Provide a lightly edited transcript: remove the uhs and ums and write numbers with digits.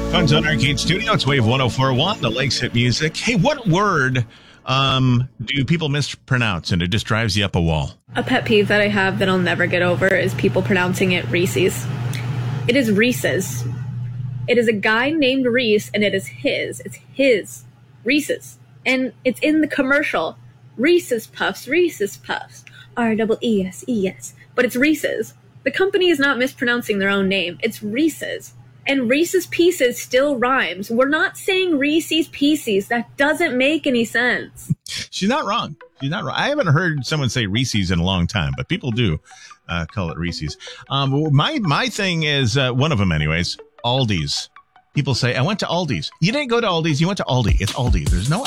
Fun Zone Arcade Studio. It's Wave 104.1, the Lakes Hit Music. Hey, what word do people mispronounce and it just drives you up a wall? A pet peeve that I have that I'll never get over is people pronouncing it Reese's. It is Reese's. It is a guy named Reese, and it is his. It's his. Reese's. And it's in the commercial. Reese's Puffs, Reese's Puffs. R-E-E-S-E-S. But it's Reese's. The company is not mispronouncing their own name. It's Reese's. And Reese's Pieces still rhymes. We're not saying Reese's Pieces. That doesn't make any sense. She's not wrong. She's not wrong. I haven't heard someone say Reese's in a long time, but people do call it Reese's. My thing is, one of them anyways, Aldi's. People say, I went to Aldi's. You didn't go to Aldi's. You went to Aldi. It's Aldi. There's no